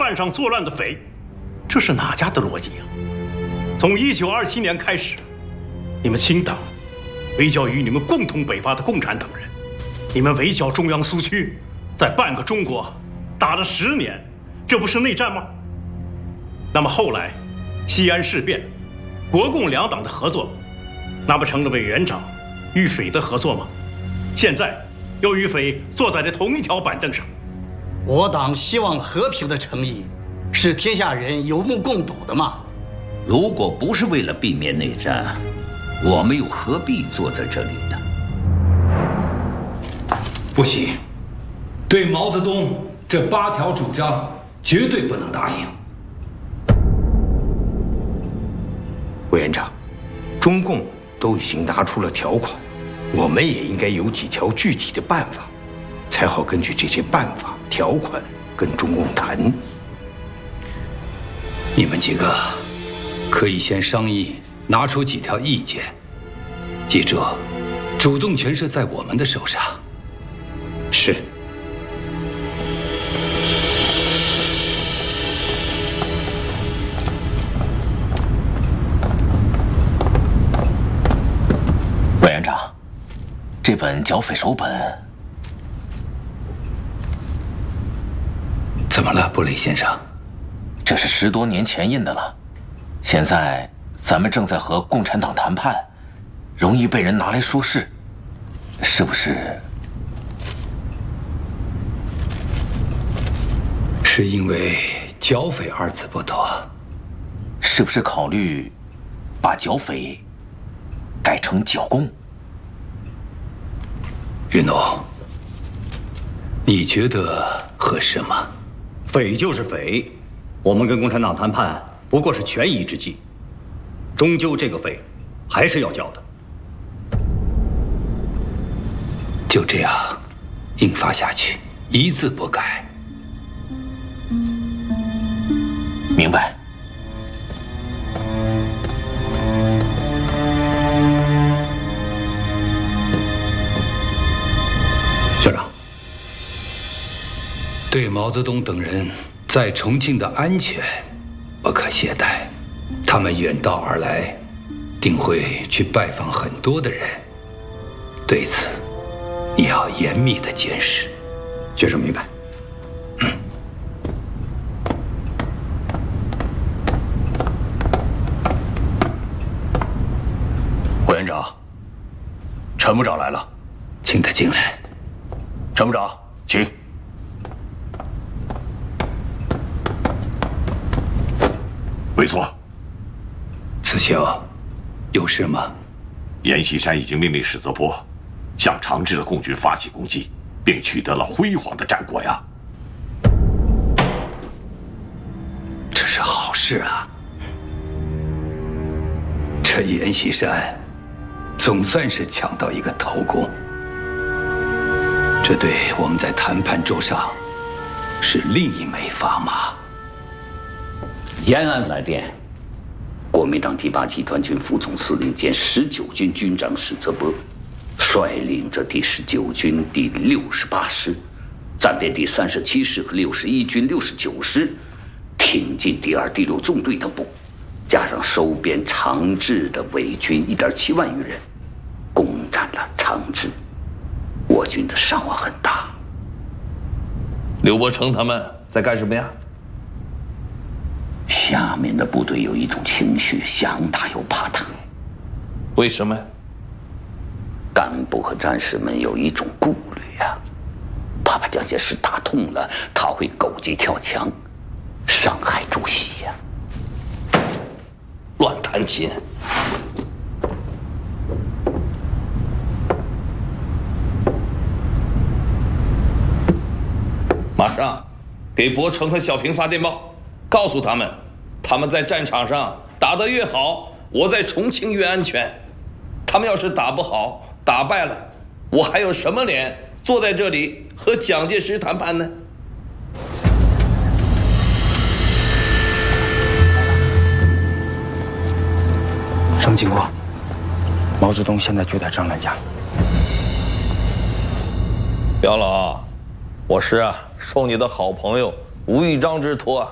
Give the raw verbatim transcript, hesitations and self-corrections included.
犯上作乱的匪，这是哪家的逻辑啊？从一九二七年开始，你们清党围剿与你们共同北伐的共产党人，你们围剿中央苏区，在半个中国打了十年，这不是内战吗？那么后来西安事变，国共两党的合作，那不成了委员长与匪的合作吗？现在又与匪坐在了同一条板凳上。 我党希望和平的诚意，是天下人有目共睹的嘛。 如果不是为了避免内战，我们又何必坐在这里呢？ 不行，对毛泽东这八条主张绝对不能答应。 委员长，中共都已经拿出了条款，我们也应该有几条具体的办法，才好根据这些办法条款跟中共谈。 你们几个可以先商议，拿出几条意见。记住，主动权是在我们的手上。 是。 委员长，这本剿匪手本怎么了，布雷先生？ 这是十多年前印的了，现在咱们正在和共产党谈判，容易被人拿来说事，是不是？ 是因为剿匪二字不妥， 是不是考虑把剿匪改成剿共？ 云农，你觉得合适吗？ 匪就是匪，我们跟共产党谈判不过是权宜之计，终究这个匪还是要剿的。 就这样，印发下去，一字不改。 明白。 校长， 对毛泽东等人在重庆的安全不可懈怠，他们远道而来，定会去拜访很多的人，对此你要严密的监视。 学生明白。 委员长，陈部长来了， 请他进来。 陈部长，请。 没错。 子修，有事吗？ 阎锡山已经命令史泽波向长治的共军发起攻击，并取得了辉煌的战果呀。 这是好事啊！这阎锡山总算是抢到一个头功，这对我们在谈判桌上是另一枚砝码。 延安来电，国民党第八集团军副总司令兼十九军军长史泽波率领着第十九军第六十八师、暂编第三十七师和六十一军六十九师，挺进第二、第六纵队等部，加上收编长治的伪军一点七万余人，攻占了长治。我军的伤亡很大。 刘伯承他们在干什么呀？ 下面的部队有一种情绪，想打又怕打。 为什么？ 干部和战士们有一种顾虑呀、啊，怕把蒋介石打痛了，他会狗急跳墙，伤害主席呀、啊。 乱弹琴。马上给伯承和小平发电报，告诉他们，他们在战场上打得越好，我在重庆越安全。他们要是打不好，打败了，我还有什么脸坐在这里和蒋介石谈判呢？ 什么情况？毛泽东现在就在张兰家。 姚老，我是啊，受你的好朋友吴玉章之托啊，